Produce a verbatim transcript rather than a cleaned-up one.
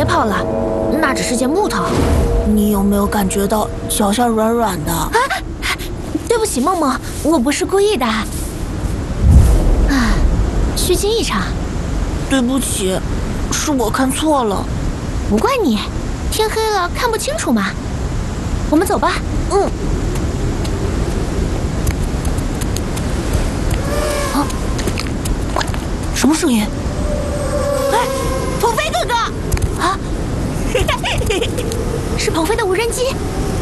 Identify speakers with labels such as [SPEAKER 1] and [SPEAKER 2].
[SPEAKER 1] 别跑了，那只是件木头。
[SPEAKER 2] 你有没有感觉到脚下软软的？
[SPEAKER 1] 啊，对不起，梦梦，我不是故意的。啊，虚惊一场。
[SPEAKER 2] 对不起，是我看错了。
[SPEAKER 1] 不怪你，天黑了看不清楚嘛。我们走吧。
[SPEAKER 2] 嗯。啊，什么声音？
[SPEAKER 1] 哎，鹏飞哥哥！啊，是鹏飞的无人机。